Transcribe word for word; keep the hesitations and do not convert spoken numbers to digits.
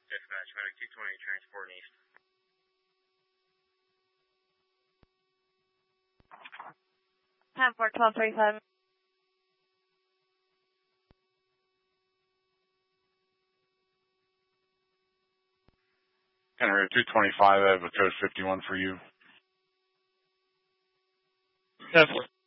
Dispatch, Medic two twenty, transporting east. ten four, twelve thirty-five. Henry two twenty-five, I have a code fifty-one for you. ten four.